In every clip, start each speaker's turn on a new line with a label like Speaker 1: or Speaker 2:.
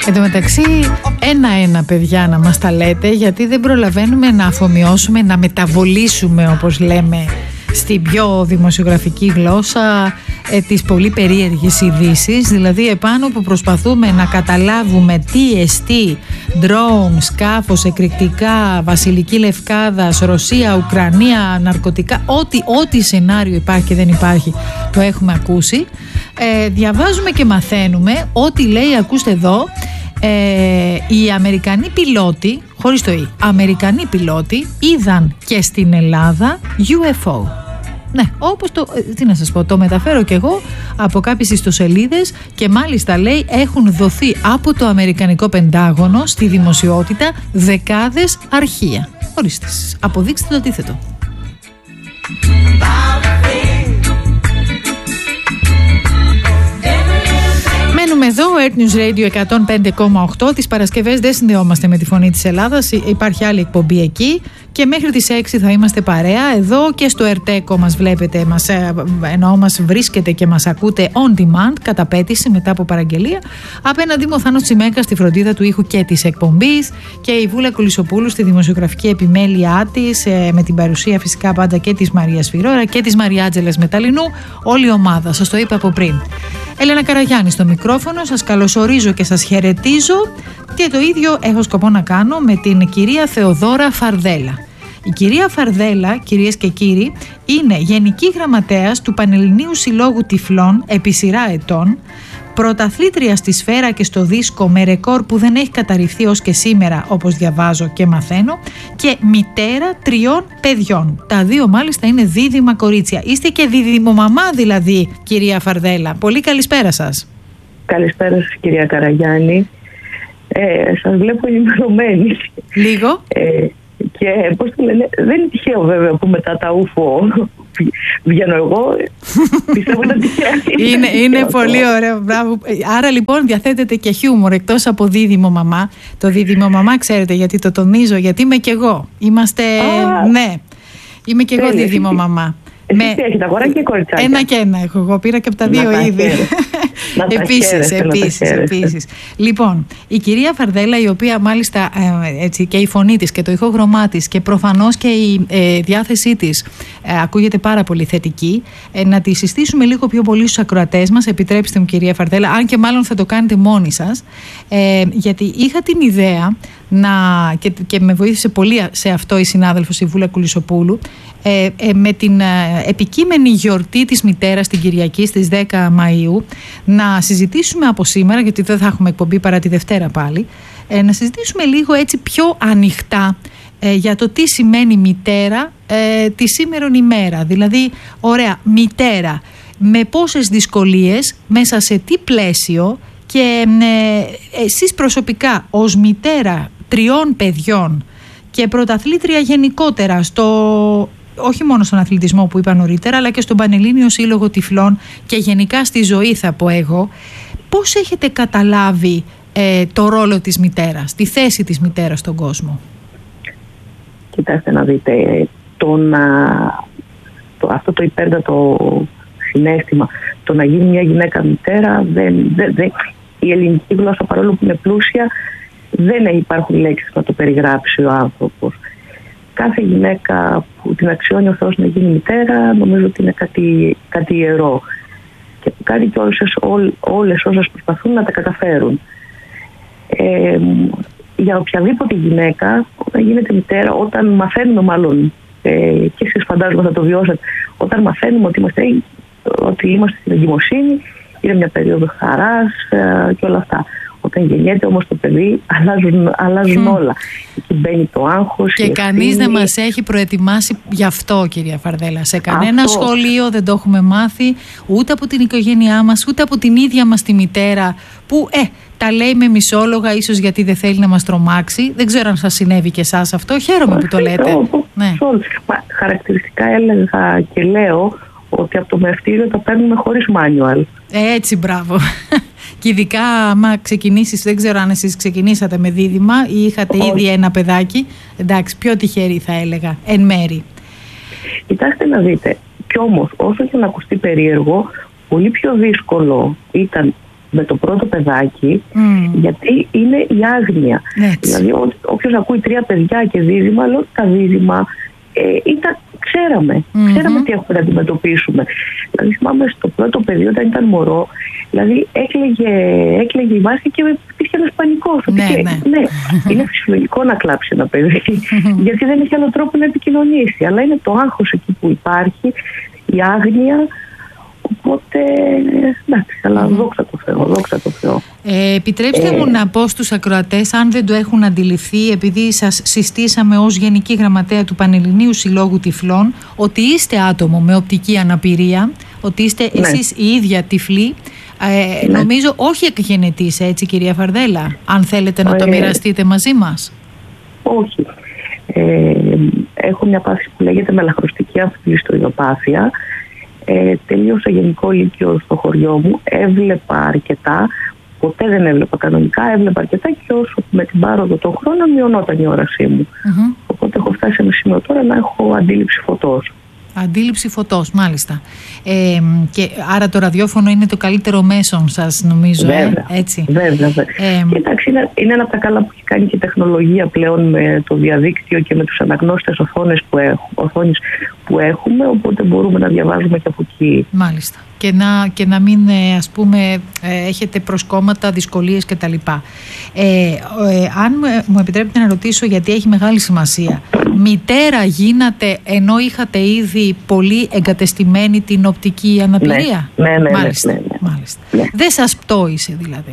Speaker 1: Εν τω μεταξύ, ένα-ένα παιδιά να μας τα λέτε, γιατί δεν προλαβαίνουμε να αφομοιώσουμε, να μεταβολήσουμε, όπως λέμε, στην πιο δημοσιογραφική γλώσσα τις πολύ περίεργες ειδήσεις. Δηλαδή επάνω που προσπαθούμε να καταλάβουμε τι εστί ντρόουν, σκάφος, εκρηκτικά, Βασιλική Λευκάδας, Ρωσία, Ουκρανία, ναρκωτικά, ό,τι σενάριο υπάρχει και δεν υπάρχει, το έχουμε ακούσει. Διαβάζουμε και μαθαίνουμε ό,τι λέει, ακούστε εδώ, οι Αμερικανοί πιλότοι, χωρίς το «η», Αμερικανοί πιλότοι είδαν και στην Ελλάδα UFO. Ναι, όπως τι να σας πω, το μεταφέρω κι εγώ από κάποιες ιστοσελίδες και μάλιστα λέει έχουν δοθεί από το Αμερικανικό Πεντάγωνο στη δημοσιότητα δεκάδες αρχεία. Ορίστε, αποδείξτε το αντίθετο. Μένουμε εδώ, Earth News Radio 105,8. Τις Παρασκευές δεν συνδεόμαστε με τη Φωνή της Ελλάδας, υπάρχει άλλη εκπομπή εκεί και μέχρι τις 6 θα είμαστε παρέα εδώ και στο Ερτέκο μας βλέπετε, ενώ μας βρίσκετε και μας ακούτε on demand, κατά πέτηση μετά από παραγγελία. Απέναντι μου ο Θάνος Τσιμέκας στη φροντίδα του ήχου και της εκπομπής και η Βούλα Κουλισσοπούλου στη δημοσιογραφική επιμέλειά της, με την παρουσία φυσικά πάντα και της Μαρίας Φιρόρα και της Μαριάτζελας Μεταλλινού, όλη η ομάδα, σας το είπα από πριν. Έλενα Καραγιάννη στο μικρόφωνο, σας καλωσορίζω και σας χαιρετίζω και το ίδιο έχω σκοπό να κάνω με την κυρία Θεοδόρα Φαρδέλα. Η κυρία Φαρδέλα, κυρίες και κύριοι, είναι Γενική Γραμματέας του Πανελληνίου Συλλόγου Τυφλών επί σειρά ετών, πρωταθλήτρια στη σφαίρα και στο δίσκο με ρεκόρ που δεν έχει καταρριφθεί ως και σήμερα, όπως διαβάζω και μαθαίνω, και μητέρα 3 παιδιών. Τα 2 μάλιστα είναι δίδυμα κορίτσια. Είστε και δίδυμο-μαμά δηλαδή, κυρία Φαρδέλα. Πολύ καλησπέρα σας.
Speaker 2: Καλησπέρα σας, κυρία Καραγιάννη. Σας βλέπω ενημερωμένη.
Speaker 1: Λίγο.
Speaker 2: Και πώς το λένε, δεν είναι τυχαίο βέβαια που μετά τα ούφο βγαίνω εγώ. Πιστεύω είναι τυχαίο.
Speaker 1: Είναι πολύ ωραίο, μπράβο. Άρα λοιπόν διαθέτετε και χιούμορ εκτός από δίδυμο μαμά. Το δίδυμο μαμά ξέρετε γιατί το τονίζω, γιατί είμαι κι εγώ. Είμαστε, ναι, είμαι κι εγώ δίδυμο μαμά.
Speaker 2: Εσείς τι έχετε, αγοράκι και κοριτσάκια?
Speaker 1: Ένα και ένα έχω εγώ, πήρα και από τα δύο είδη. Επίσης. Λοιπόν, η κυρία Φαρδέλα, η οποία μάλιστα έτσι, και η φωνή της και το ηχογραφημά της και προφανώς και η διάθεσή της ακούγεται πάρα πολύ θετική, να τη συστήσουμε λίγο πιο πολύ στους ακροατές μας, επιτρέψτε μου κυρία Φαρδέλα, αν και μάλλον θα το κάνετε μόνοι σας, γιατί είχα την ιδέα και με βοήθησε πολύ σε αυτό η συνάδελφος η Βούλα Κουλισσοπούλου, με την επικείμενη γιορτή της μητέρας την Κυριακή στις 10 Μαΐου να συζητήσουμε από σήμερα, γιατί δεν θα έχουμε εκπομπή παρά τη Δευτέρα πάλι, να συζητήσουμε λίγο έτσι πιο ανοιχτά για το τι σημαίνει μητέρα τη σήμερον ημέρα. Δηλαδή, ωραία, μητέρα με πόσες δυσκολίες, μέσα σε τι πλαίσιο, και εσείς προσωπικά ως μητέρα 3 παιδιών και πρωταθλήτρια γενικότερα όχι μόνο στον αθλητισμό που είπα νωρίτερα, αλλά και στον Πανελλήνιο Σύλλογο Τυφλών και γενικά στη ζωή, θα πω εγώ, πώς έχετε καταλάβει το ρόλο της μητέρας, τη θέση της μητέρας στον κόσμο?
Speaker 2: Κοιτάξτε να δείτε, αυτό το υπέρτατο συναίσθημα, το να γίνει μια γυναίκα μητέρα, η ελληνική γλώσσα, παρόλο που είναι πλούσια, δεν υπάρχουν λέξεις να το περιγράψει ο άνθρωπος. Κάθε γυναίκα που την αξιώνει ο Θεός να γίνει μητέρα, νομίζω ότι είναι κάτι ιερό και που κάνει και όλες όσες προσπαθούν να τα καταφέρουν. Για οποιαδήποτε γυναίκα, όταν γίνεται μητέρα, όταν μαθαίνουμε μάλλον, και εσείς φαντάζομαι θα το βιώσατε, όταν μαθαίνουμε ότι είμαστε στην εγκυμοσύνη, είναι μια περίοδο χαράς και όλα αυτά. Όταν γεννιέται όμως το παιδί, αλλάζουν όλα. Εκεί μπαίνει το άγχος.
Speaker 1: Και κανείς δεν μας έχει προετοιμάσει γι' αυτό, κυρία Φαρδέλα. Σε κανένα σχολείο δεν το έχουμε μάθει, ούτε από την οικογένειά μας, ούτε από την ίδια μας τη μητέρα, που τα λέει με μισόλογα, ίσως γιατί δεν θέλει να μας τρομάξει. Δεν ξέρω αν σας συνέβη και εσάς αυτό. Χαίρομαι που το λέτε.
Speaker 2: Ναι. Χαρακτηριστικά έλεγα και λέω ότι από το μευτήριο τα παίρνουμε χωρίς manual.
Speaker 1: Έτσι, μπράβο. Και ειδικά άμα ξεκινήσεις, δεν ξέρω αν εσείς ξεκινήσατε με δίδυμα ή είχατε ήδη ένα παιδάκι, εντάξει, πιο τυχερή θα έλεγα, εν μέρη.
Speaker 2: Κοιτάξτε να δείτε, κι όμως όσο και να ακουστεί περίεργο, πολύ πιο δύσκολο ήταν με το πρώτο παιδάκι, γιατί είναι η άγνοια. Δηλαδή, όποιος ακούει 3 παιδιά και δίδυμα, λέω τα δίδυμα ξέραμε τι έχουμε να αντιμετωπίσουμε. Δηλαδή, θυμάμαι στο πρώτο παιδί, όταν ήταν μωρό, δηλαδή έκλαιγε η Βάσια και υπήρχε ένας πανικός. Ναι, είναι φυσιολογικό να κλάψει ένα παιδί, γιατί δεν έχει άλλο τρόπο να επικοινωνήσει. Αλλά είναι το άγχος εκεί που υπάρχει, η άγνοια. Οπότε, εντάξει, αλλά δόξα τω Θεώ.
Speaker 1: Επιτρέψτε μου να πω στους ακροατές, αν δεν το έχουν αντιληφθεί, επειδή σας συστήσαμε ως Γενική Γραμματέα του Πανελληνίου Συλλόγου Τυφλών, ότι είστε άτομο με οπτική αναπηρία, ότι είστε εσείς η ίδια τυφλοί. Νομίζω όχι εκγενετής, έτσι κυρία Φαρδέλα, αν θέλετε να το μοιραστείτε μαζί μας.
Speaker 2: Όχι. Έχω μια πάθηση που λέγεται μελαχρωστική αμφιλιστοειδοπάθεια. Τελείωσα γενικό λύκειο στο χωριό μου, έβλεπα αρκετά, ποτέ δεν έβλεπα κανονικά, έβλεπα αρκετά και όσο με την πάροδο των χρόνων μειωνόταν η όρασή μου. Οπότε έχω φτάσει σε ένα σημείο τώρα να έχω αντίληψη φωτός. Αντίληψη φωτός,
Speaker 1: μάλιστα. Και άρα το ραδιόφωνο είναι το καλύτερο μέσον σας, νομίζω.
Speaker 2: Βέβαια,
Speaker 1: έτσι.
Speaker 2: Βέβαια. Εντάξει, είναι ένα από τα καλά που έχει κάνει και η τεχνολογία πλέον με το διαδίκτυο και με τους αναγνώστες οθόνες που έχουμε, οπότε μπορούμε να διαβάζουμε και από εκεί.
Speaker 1: Μάλιστα. Και να μην ας πούμε έχετε προσκόμματα, δυσκολίες κτλ. Αν μου επιτρέπετε να ρωτήσω, γιατί έχει μεγάλη σημασία, μητέρα γίνατε ενώ είχατε ήδη πολύ εγκατεστημένη την οπτική αναπηρία?
Speaker 2: Ναι.
Speaker 1: Μάλιστα. Δεν σας πτώησε δηλαδή?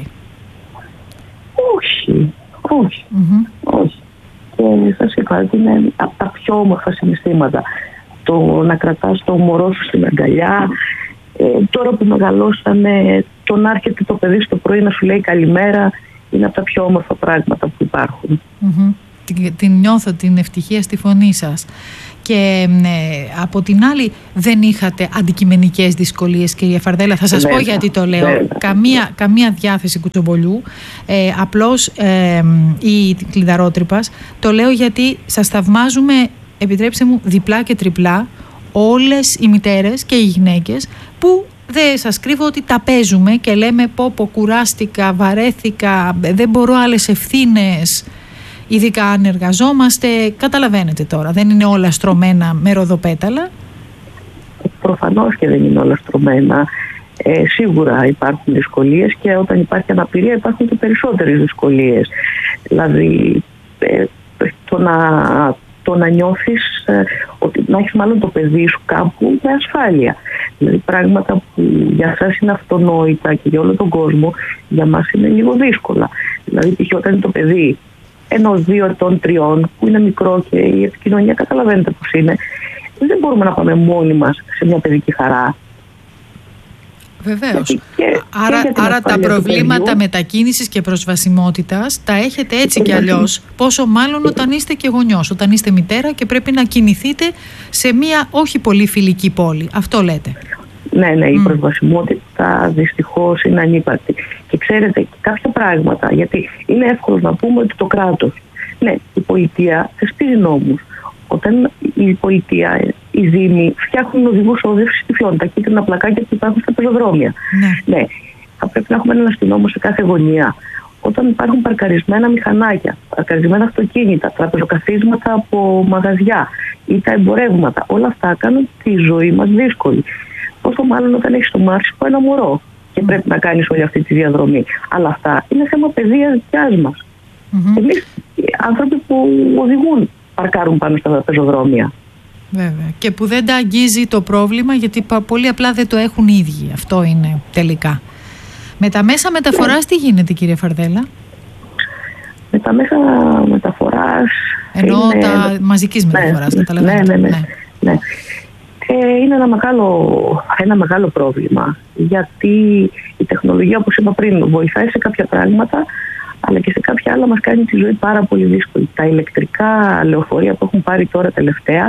Speaker 2: Όχι. Και σας είπα ότι είναι από τα πιο όμορφα συναισθήματα το να κρατάς το μωρό σου στην αγκαλιά. Τώρα που μεγαλώσανε, το να έρχεται το παιδί στο πρωί να σου λέει καλημέρα, είναι από τα πιο όμορφα πράγματα που υπάρχουν.
Speaker 1: Την νιώθω την ευτυχία στη φωνή σας. Και από την άλλη, δεν είχατε αντικειμενικές δυσκολίες, κυρία Φαρδέλα? Θα σας πω γιατί το λέω. Καμία διάθεση κουτσομπολιού, απλώς ή κλειδαρότρυπας. Το λέω γιατί σας θαυμάζουμε, επιτρέψτε μου, διπλά και τριπλά, όλες οι μητέρες και οι γυναίκες που δεν σας κρύβω ότι τα παίζουμε και λέμε πω κουράστηκα, βαρέθηκα, δεν μπορώ άλλες ευθύνες, ειδικά αν εργαζόμαστε. Καταλαβαίνετε τώρα, δεν είναι όλα στρωμένα με ροδοπέταλα.
Speaker 2: Προφανώς και δεν είναι όλα στρωμένα. Σίγουρα υπάρχουν δυσκολίες και όταν υπάρχει αναπηρία υπάρχουν και περισσότερες δυσκολίες. Δηλαδή το να νιώθεις ότι να έχεις μάλλον το παιδί σου κάπου με ασφάλεια. Δηλαδή πράγματα που για σας είναι αυτονόητα και για όλο τον κόσμο, για μας είναι λίγο δύσκολα. Δηλαδή π.χ. όταν είναι το παιδί 1-2 ετών, 3, που είναι μικρό και η επικοινωνία καταλαβαίνετε πώς είναι, δεν μπορούμε να πάμε μόνοι μας σε μια παιδική χαρά.
Speaker 1: Βεβαίως. Άρα τα προβλήματα μετακίνησης και προσβασιμότητας τα έχετε έτσι κι αλλιώς. Πόσο μάλλον όταν είστε και γονιός, όταν είστε μητέρα και πρέπει να κινηθείτε σε μια όχι πολύ φιλική πόλη. Αυτό λέτε?
Speaker 2: Ναι, η προσβασιμότητα δυστυχώς είναι ανύπαρκτη. Και ξέρετε, κάποια πράγματα, γιατί είναι εύκολο να πούμε ότι το κράτος, ναι, η πολιτεία θεσπίζει νόμους. Όταν η πολιτεία, οι δήμοι φτιάχνουν οδηγούς όδευσης τυφλών, τα κίτρινα πλακάκια που υπάρχουν στα πεζοδρόμια. Ναι, θα πρέπει να έχουμε έναν αστυνόμο σε κάθε γωνία. Όταν υπάρχουν παρκαρισμένα μηχανάκια, παρκαρισμένα αυτοκίνητα, τραπεζοκαθίσματα από μαγαζιά ή τα εμπορεύματα, όλα αυτά κάνουν τη ζωή μας δύσκολη. Πόσο μάλλον όταν έχεις στο μάρσικο ένα μωρό και πρέπει να κάνεις όλη αυτή τη διαδρομή. Αλλά αυτά είναι θέμα παιδείας δικιάς μας. Εμείς, άνθρωποι που οδηγούν, παρκάρουν πάνω στα πεζοδρόμια.
Speaker 1: Βέβαια. Και που δεν τα αγγίζει το πρόβλημα, γιατί πολύ απλά δεν το έχουν οι ίδιοι. Αυτό είναι τελικά. Με τα μέσα μεταφοράς τι γίνεται, κύριε Φαρδέλα?
Speaker 2: Με τα μέσα μεταφοράς...
Speaker 1: Ενώ τα μαζικής μεταφοράς, καταλαβαίνετε.
Speaker 2: Ναι. Είναι ένα μεγάλο πρόβλημα, γιατί η τεχνολογία, όπως είπα πριν, βοηθάει σε κάποια πράγματα, αλλά και σε κάποια άλλα μας κάνει τη ζωή πάρα πολύ δύσκολη. Τα ηλεκτρικά λεωφορεία που έχουν πάρει τώρα τελευταία,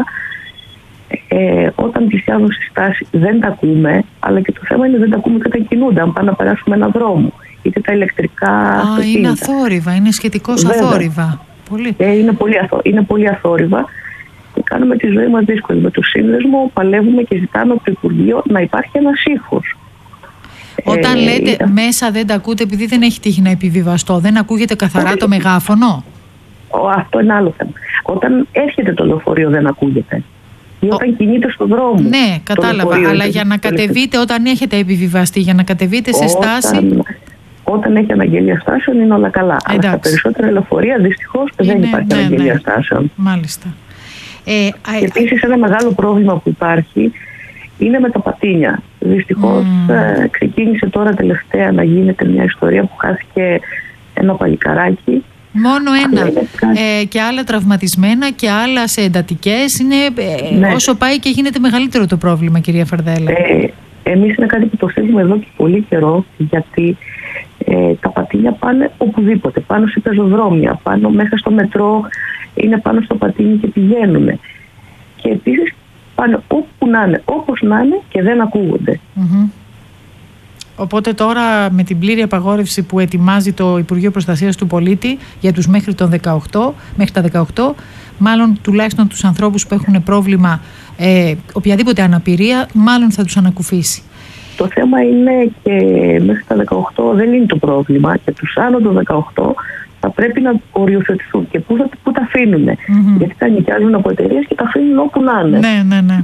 Speaker 2: όταν πλησιάζουν στη στάση δεν τα ακούμε, αλλά και το θέμα είναι δεν τα ακούμε και όταν κινούνται, αν πάνε να περάσουμε έναν δρόμο. Είτε τα ηλεκτρικά αυτοκίνητα.
Speaker 1: Είναι αθόρυβα, είναι σχετικώς αθόρυβα.
Speaker 2: Είναι πολύ αθόρυβα και κάνουμε τη ζωή μας δύσκολη. Με το σύνδεσμο παλεύουμε και ζητάμε από το Υπουργείο να υπάρχει ένας ήχος.
Speaker 1: Όταν λέτε μέσα δεν τα ακούτε επειδή δεν έχει τύχει να επιβιβαστώ, δεν ακούγεται καθαρά το μεγάφωνο?
Speaker 2: Αυτό είναι άλλο θέμα. Όταν έρχεται το λεωφορείο δεν ακούγεται. Ή όταν κινείται στον δρόμο.
Speaker 1: Ναι, κατάλαβα. Αλλά για να κατεβείτε, όταν έχετε επιβιβαστεί, για να κατεβείτε σε στάση.
Speaker 2: Όταν έχει αναγγελία στάσεων είναι όλα καλά. Αλλά στα περισσότερα λεωφορεία δυστυχώς δεν υπάρχει αναγγελία στάσεων.
Speaker 1: Μάλιστα.
Speaker 2: Και επίσης ένα μεγάλο πρόβλημα που υπάρχει είναι με τα πατίνια. Δυστυχώς ξεκίνησε τώρα τελευταία να γίνεται μια ιστορία που χάθηκε ένα παλικαράκι.
Speaker 1: Μόνο ένα. Και άλλα τραυματισμένα και άλλα σε εντατικές. Είναι, όσο πάει και γίνεται μεγαλύτερο το πρόβλημα, κυρία Φαρδέλα.
Speaker 2: Εμείς είναι κάτι που το θέτουμε εδώ και πολύ καιρό, γιατί τα πατίνια πάνε οπουδήποτε. Πάνω σε πεζοδρόμια, πάνω μέσα στο μετρό, είναι πάνω στο πατίνι και πηγαίνουν. Και επίσης πάνε όπου να είναι, όπως να είναι και δεν ακούγονται.
Speaker 1: Οπότε τώρα με την πλήρη απαγόρευση που ετοιμάζει το Υπουργείο Προστασίας του Πολίτη για τους μέχρι τα 18, μάλλον τουλάχιστον τους ανθρώπους που έχουν πρόβλημα, οποιαδήποτε αναπηρία, μάλλον θα τους ανακουφίσει.
Speaker 2: Το θέμα είναι και μέχρι τα 18 δεν είναι το πρόβλημα, και τους άνω των 18 θα πρέπει να οριοθετηθούν. Και πού τα αφήνουν. Γιατί τα νοικιάζουν από εταιρείες και τα αφήνουν όπου να είναι.
Speaker 1: Ναι.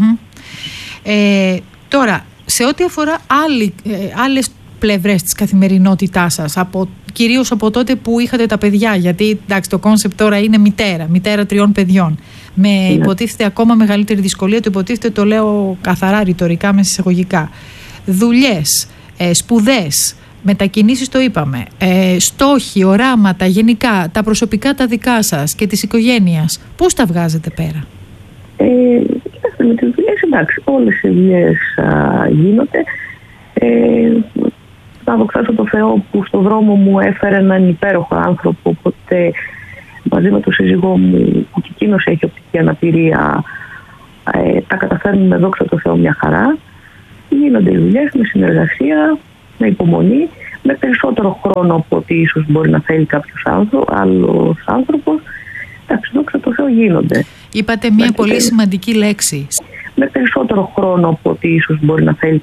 Speaker 1: Τώρα, σε ό,τι αφορά άλλες πλευρές της καθημερινότητάς σας, κυρίως από τότε που είχατε τα παιδιά, γιατί εντάξει, το κόνσεπτ τώρα είναι μητέρα 3 παιδιών, με υποτίθεται ακόμα μεγαλύτερη δυσκολία, το υποτίθεται το λέω καθαρά ρητορικά μέσα εισαγωγικά, δουλειές, σπουδές, μετακινήσεις το είπαμε, στόχοι, οράματα γενικά, τα προσωπικά τα δικά σας και της οικογένειας, πώς τα βγάζετε πέρα?
Speaker 2: Με τις δουλειές, εντάξει, όλες οι δουλειές γίνονται. Να δοξάσω το Θεό που στον δρόμο μου έφερε έναν υπέροχο άνθρωπο, οπότε μαζί με τον σύζυγό μου που και εκείνος έχει οπτική αναπηρία, τα καταφέρνουμε, δόξα τω Θεώ, μια χαρά. Γίνονται οι δουλειές με συνεργασία, με υπομονή, με περισσότερο χρόνο από ό,τι ίσως μπορεί να θέλει κάποιος άλλος άνθρωπος. Εντάξει, δόξα τω Θεώ, γίνονται.
Speaker 1: Είπατε μια πολύ σημαντική λέξη.
Speaker 2: Με περισσότερο χρόνο από ό,τι ίσως μπορεί να θέλει